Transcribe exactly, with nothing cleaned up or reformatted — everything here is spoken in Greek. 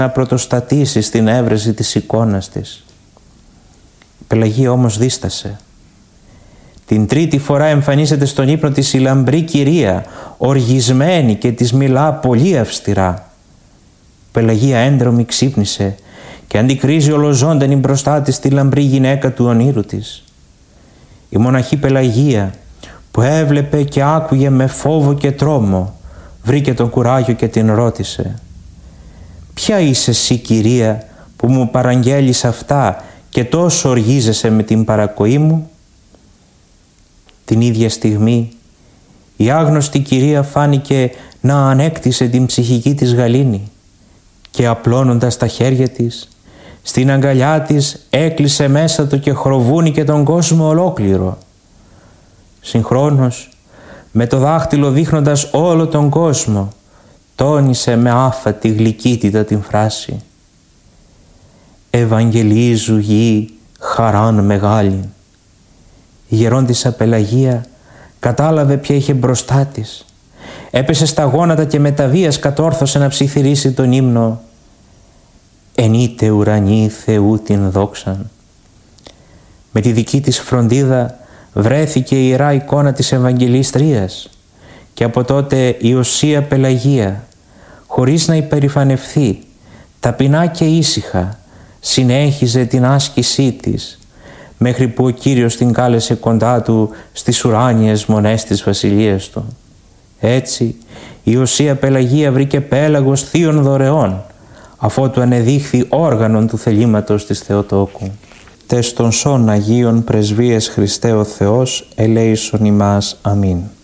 να πρωτοστατήσει στην έβρεση της εικόνας της. Η Πελαγία όμως δίστασε. Την τρίτη φορά εμφανίζεται στον ύπνο της η λαμπρή κυρία, οργισμένη, και της μιλά πολύ αυστηρά. Η Πελαγία έντρομη ξύπνησε και αντικρίζει ολοζώντανη μπροστά της τη λαμπρή γυναίκα του ονείρου της. Η μοναχή Πελαγία, που έβλεπε και άκουγε με φόβο και τρόμο, βρήκε τον κουράγιο και την ρώτησε: «Ποια είσαι εσύ, κυρία, που μου παραγγέλεις αυτά και τόσο οργίζεσαι με την παρακοή μου?» Την ίδια στιγμή η άγνωστη κυρία φάνηκε να ανέκτησε την ψυχική της γαλήνη και απλώνοντας τα χέρια της, στην αγκαλιά της έκλεισε μέσα του και χροβούνηκε τον κόσμο ολόκληρο. Συγχρόνως, με το δάχτυλο δείχνοντας όλο τον κόσμο, τόνισε με άφατη γλυκύτητα την φράση: «Ευαγγελίζου γη χαράν μεγάλη». Η γερόντισσα Πελαγία κατάλαβε ποια είχε μπροστά της. Έπεσε στα γόνατα και με τα βίας κατόρθωσε να ψιθυρίσει τον ύμνο «Ενείτε ουρανοί Θεού την δόξαν». Με τη δική της φροντίδα βρέθηκε η ιερά εικόνα της Ευαγγελίστριας και από τότε η Οσία Πελαγία, χωρίς να υπερηφανευθεί, ταπεινά και ήσυχα συνέχιζε την άσκησή της, μέχρι που ο Κύριος την κάλεσε κοντά του στις ουράνιες μονές της βασιλείας του. Έτσι η Οσία Πελαγία βρήκε πέλαγος θείων δωρεών, αφότου ανεδείχθη όργανον του θελήματος της Θεοτόκου. Τες των σών Αγίων Πρεσβείες Χριστέ ο Θεός, ελέησον ημάς. Αμήν.